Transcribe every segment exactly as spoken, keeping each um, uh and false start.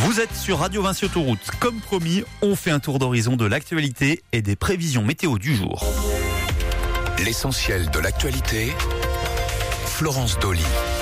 Vous êtes sur Radio Vinci Autoroute. Comme promis, on fait un tour d'horizon de l'actualité et des prévisions météo du jour. L'essentiel de l'actualité, Florence Dolly.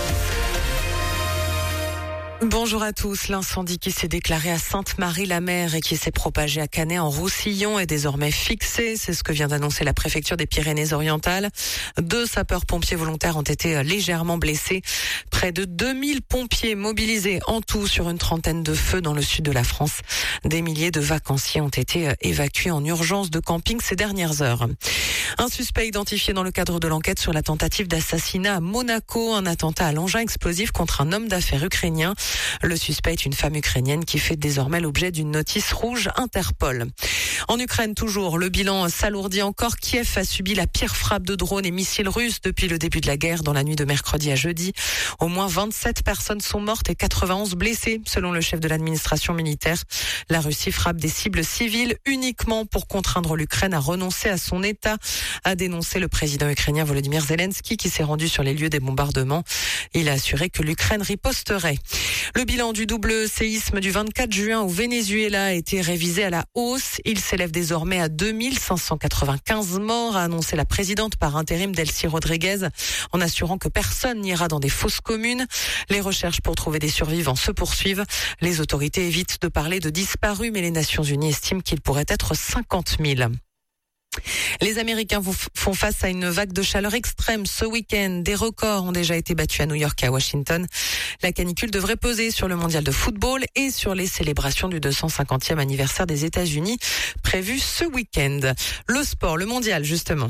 Bonjour à tous. L'incendie qui s'est déclaré à Sainte-Marie-la-Mer et qui s'est propagé à Canet en Roussillon est désormais fixé. C'est ce que vient d'annoncer la préfecture des Pyrénées-Orientales. Deux sapeurs-pompiers volontaires ont été légèrement blessés. Près de deux mille pompiers mobilisés en tout sur une trentaine de feux dans le sud de la France. Des milliers de vacanciers ont été évacués en urgence de camping ces dernières heures. Un suspect identifié dans le cadre de l'enquête sur la tentative d'assassinat à Monaco, un attentat à l'engin explosif contre un homme d'affaires ukrainien. Le suspect est une femme ukrainienne qui fait désormais l'objet d'une notice rouge Interpol. En Ukraine toujours, le bilan s'alourdit encore. Kiev a subi la pire frappe de drones et missiles russes depuis le début de la guerre dans la nuit de mercredi à jeudi. Au moins vingt-sept personnes sont mortes et quatre-vingt-onze blessées, selon le chef de l'administration militaire. La Russie frappe des cibles civiles uniquement pour contraindre l'Ukraine à renoncer à son État, a dénoncé le président ukrainien Volodymyr Zelensky qui s'est rendu sur les lieux des bombardements. Il a assuré que l'Ukraine riposterait. Le bilan du double séisme du vingt-quatre juin au Venezuela a été révisé à la hausse. Il s'élève désormais à deux mille cinq cent quatre-vingt-quinze morts, a annoncé la présidente par intérim Delcy Rodriguez, en assurant que personne n'ira dans des fosses communes. Les recherches pour trouver des survivants se poursuivent. Les autorités évitent de parler de disparus, mais les Nations Unies estiment qu'il pourrait être cinquante mille. Les Américains font face à une vague de chaleur extrême ce week-end. Des records ont déjà été battus à New York et à Washington. La canicule devrait peser sur le mondial de football et sur les célébrations du deux cent cinquantième anniversaire des États-Unis prévu ce week-end. Le sport, le mondial justement.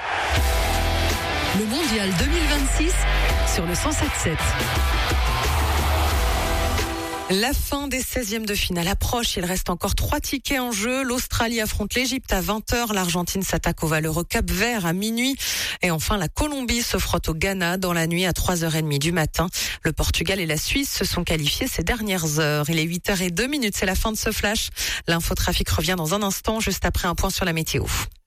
Le mondial deux mille vingt-six sur le cent sept sept. La fin des seizièmes de finale approche. Il reste encore trois tickets en jeu. L'Australie affronte l'Égypte à vingt heures. L'Argentine s'attaque au valeureux Cap-Vert à minuit. Et enfin, la Colombie se frotte au Ghana dans la nuit à trois heures trente du matin. Le Portugal et la Suisse se sont qualifiés ces dernières heures. Il est huit heures zéro deux minutes. C'est la fin de ce flash. L'infotrafic revient dans un instant, juste après un point sur la météo.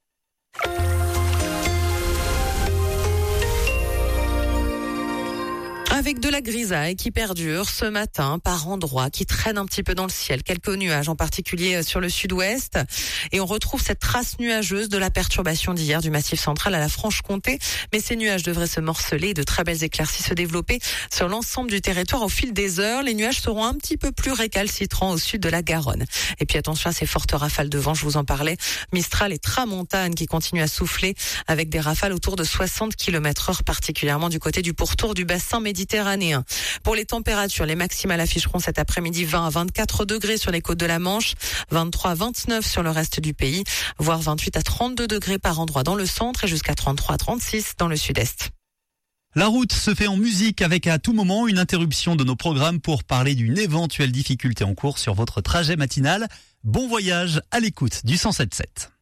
Avec de la grisaille qui perdure ce matin par endroits, qui traîne un petit peu dans le ciel. Quelques nuages en particulier sur le sud-ouest. Et on retrouve cette trace nuageuse de la perturbation d'hier du Massif central à la Franche-Comté. Mais ces nuages devraient se morceler et de très belles éclaircies se développer sur l'ensemble du territoire au fil des heures. Les nuages seront un petit peu plus récalcitrants au sud de la Garonne. Et puis attention à ces fortes rafales de vent, je vous en parlais. Mistral et tramontane qui continuent à souffler avec des rafales autour de soixante kilomètres heure, particulièrement du côté du pourtour du bassin méditerranéen. Pour les températures, les maximales afficheront cet après-midi vingt à vingt-quatre degrés sur les côtes de la Manche, vingt-trois à vingt-neuf sur le reste du pays, voire vingt-huit à trente-deux degrés par endroit dans le centre et jusqu'à trente-trois à trente-six dans le sud-est. La route se fait en musique avec à tout moment une interruption de nos programmes pour parler d'une éventuelle difficulté en cours sur votre trajet matinal. Bon voyage à l'écoute du cent sept sept.